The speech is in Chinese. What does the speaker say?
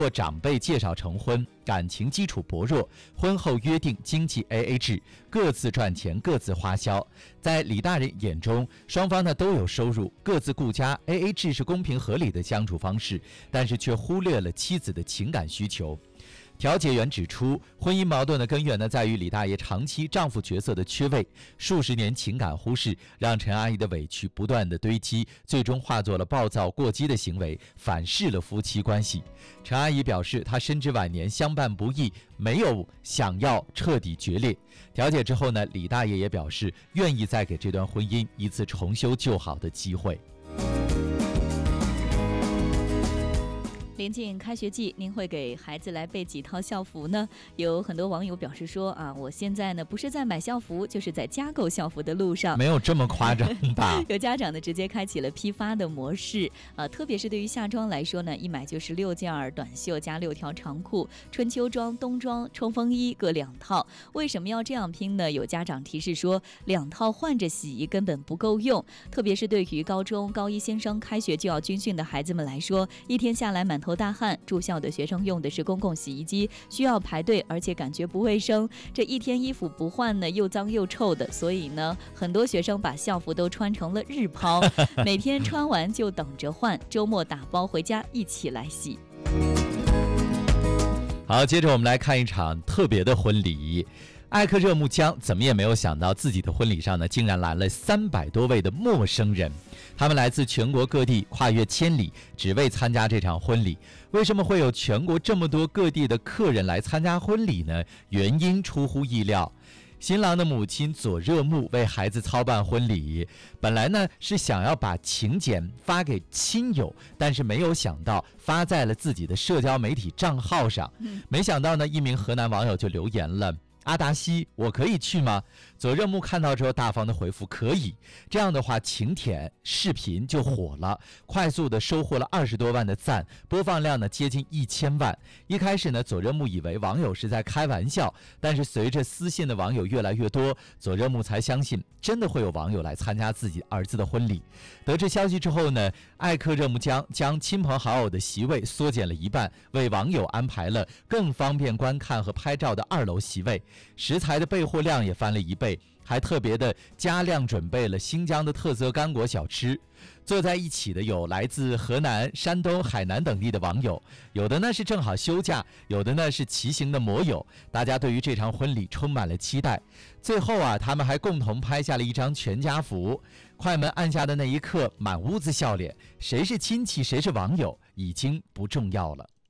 或长辈介绍成婚，感情基础薄弱，婚后约定经济 AA 制，各自赚钱，各自花销。在李大人眼中，双方呢都有收入，各自顾家 AA 制是公平合理的相处方式，但是却忽略了妻子的情感需求。调解员指出，婚姻矛盾的根源呢，在于李大爷长期丈夫角色的缺位，数十年情感忽视，让陈阿姨的委屈不断的堆积，最终化作了暴躁过激的行为，反噬了夫妻关系。陈阿姨表示，她深知晚年相伴不易，没有想要彻底决裂。调解之后呢，李大爷也表示愿意再给这段婚姻一次重修旧好的机会。 临近开学季，您会给孩子来备几套校服呢？有很多网友表示说我现在呢不是在买校服，就是在加购校服的路上。 没有这么夸张吧？ 有家长呢直接开启了批发的模式特别是对于夏装来说呢，一买就是6件短袖加6条长裤，春秋装、冬装、冲锋衣各2套。为什么要这样拼呢？有家长提示说，2套换着洗根本不够用，特别是对于高中高1新生开学就要军训的孩子们来说，一天下来满头大汗，住校的学生用的是公共洗衣机，需要排队，而且感觉不卫生。这一天衣服不换呢，又脏又臭的，所以呢，很多学生把校服都穿成了日抛，每天穿完就等着换，周末打包回家一起来洗。 好，接着我们来看一场特别的婚礼。艾克热木江怎么也没有想到，自己的婚礼上呢，竟然来了300多位的陌生人。他们来自全国各地，跨越千里，只为参加这场婚礼。为什么会有全国这么多各地的客人来参加婚礼呢？原因出乎意料。新郎的母亲左热木为孩子操办婚礼，本来呢是想要把请柬发给亲友，但是没有想到发在了自己的社交媒体账号上。没想到呢，一名河南网友就留言了：阿达西，我可以去吗？左热木看到之后大方的回复可以。这样的话，请帖视频就火了，快速的收获了20多万的赞，播放量呢接近1000万。一开始呢，左热木以为网友是在开玩笑，但是随着私信的网友越来越多，左热木才相信真的会有网友来参加自己儿子的婚礼。得知消息之后呢，艾克热木江将亲朋好友的席位缩减了一半，为网友安排了更方便观看和拍照的2楼席位。食材的备货量也翻了1倍，还特别的加量准备了新疆的特色干果小吃。坐在一起的有来自河南、山东、海南等地的网友，有的呢是正好休假，有的呢是骑行的摩友。大家对于这场婚礼充满了期待。最后他们还共同拍下了一张全家福。快门按下的那一刻，满屋子笑脸，谁是亲戚谁是网友已经不重要了。